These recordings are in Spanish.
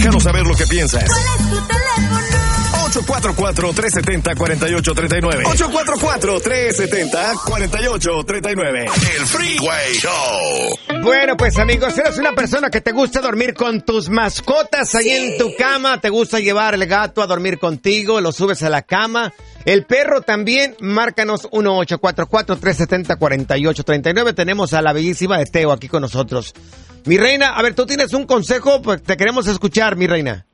Déjanos saber lo que piensas. ¿Cuál es tu teléfono? 844-370-4839. 844-370-4839. El Freeway Show. Bueno, pues amigos, eres una persona que te gusta dormir con tus mascotas ahí en tu cama. Te gusta llevar el gato a dormir contigo, lo subes a la cama. El perro también, márcanos 1-844-370-4839. Tenemos a la bellísima de Teo aquí con nosotros. Mi reina, a ver, tú tienes un consejo, pues te queremos escuchar, mi reina.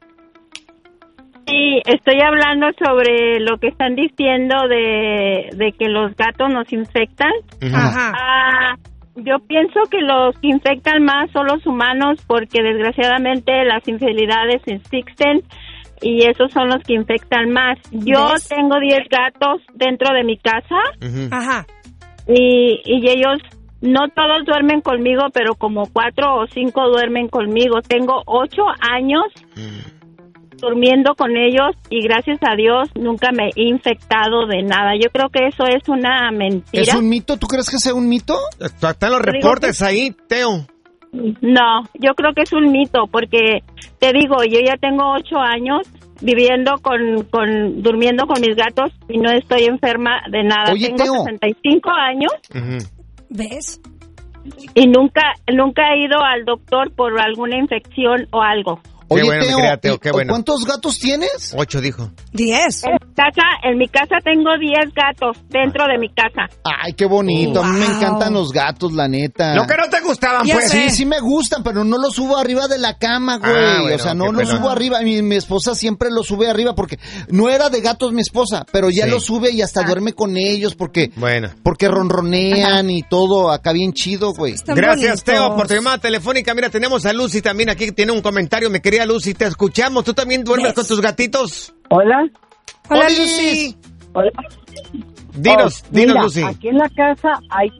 Sí, estoy hablando sobre lo que están diciendo de que los gatos nos infectan. Ajá. Yo pienso que los que infectan más son los humanos porque desgraciadamente las infidelidades existen y esos son los que infectan más. Yo tengo 10 gatos dentro de mi casa. Ajá. Y ellos no todos duermen conmigo, pero como 4 o 5 duermen conmigo. Tengo 8 años durmiendo con ellos y gracias a Dios nunca me he infectado de nada. Yo creo que eso es una mentira. ¿Es un mito? ¿Tú crees que sea un mito? Están los reportes ahí, Teo. No, yo creo que es un mito porque te digo, yo ya tengo 8 años viviendo durmiendo con mis gatos y no estoy enferma de nada. Oye, tengo Teo. 65 años. ¿Ves? Y nunca he ido al doctor por alguna infección o algo. Oye, Qué bueno, Teo, mi querida Teo, qué bueno. ¿Cuántos gatos tienes? 8 dijo. 10. En mi casa tengo 10 gatos dentro de mi casa. Ay, qué bonito. A mí me encantan los gatos, la neta. Lo que no te gustaban, Ya pues. sé. Sí, sí me gustan, pero no los subo arriba de la cama, güey. Bueno, o sea, no qué los pena. subo arriba. Mi esposa siempre los sube arriba porque no era de gatos mi esposa, pero ya Sí. los sube y hasta duerme con ellos porque Bueno. ronronean y todo acá bien chido, güey. Están Gracias, bonitos. Teo, por tu llamada telefónica. Mira, tenemos a Lucy también aquí que tiene un comentario. Mi querida Lucy, te escuchamos. ¿Tú también duermes con tus gatitos? Hola. Hola, ¡Olis! Lucy. Hola. Dinos, Mira, Lucy. aquí en la casa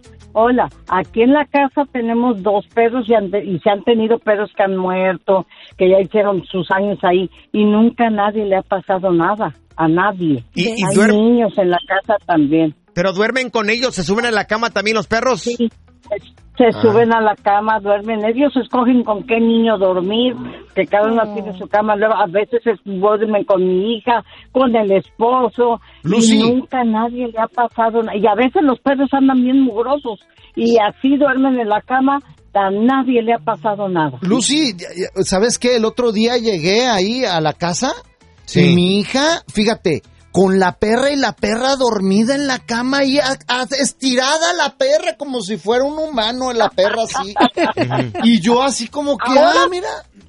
aquí en la casa tenemos 2 perros y se han tenido perros que han muerto, que ya hicieron sus años ahí y nunca a nadie le ha pasado nada, a nadie. Y Hay duermen, niños en la casa también. pero duermen con ellos, se suben a la cama también los perros. Sí, se suben a la cama, duermen. Ellos escogen con qué niño dormir, que cada uno tiene su cama. Luego, a veces duermen con mi hija, con el esposo. Lucy. Y nunca a nadie le ha pasado nada. Y a veces los perros andan bien mugrosos. Y así duermen en la cama, a nadie le ha pasado nada. Lucy, ¿sabes qué? El otro día llegué ahí a la casa y mi hija, fíjate, con la perra y la perra dormida en la cama y estirada la perra como si fuera un humano, la perra así. Y yo así como que, mira.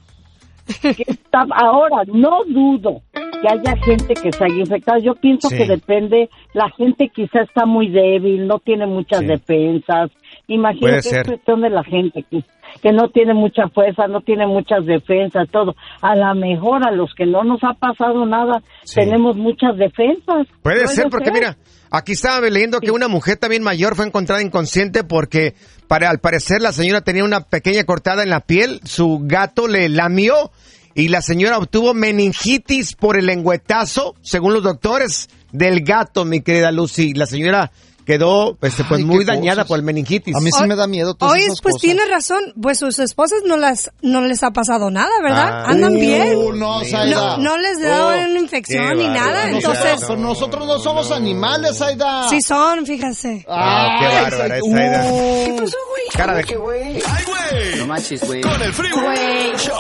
Ahora, no dudo que haya gente que se haya infectado. Yo pienso que depende. La gente quizá está muy débil, no tiene muchas defensas. Imagínate, es cuestión de la gente que no tiene mucha fuerza, no tiene muchas defensas, todo. A lo mejor a los que no nos ha pasado nada, tenemos muchas defensas. Puede ser, porque mira, aquí estaba leyendo que una mujer también mayor fue encontrada inconsciente porque al parecer la señora tenía una pequeña cortada en la piel, su gato le lamió y la señora obtuvo meningitis por el lengüetazo, según los doctores, del gato, mi querida Lucy. La señora quedó pues muy dañada por el meningitis. A mí sí me da miedo todas Oye, esas pues cosas. tienes razón, pues sus esposas no les ha pasado nada, ¿verdad? Andan bien. No, Saida. No les da una infección ni nada, entonces... Pero nosotros no somos animales, Saida. Sí son, fíjate. Qué bárbara es Saida. ¿Qué pasó, güey? Cara de... ¡Ay, güey! No manches, güey. Con el Freeway Show.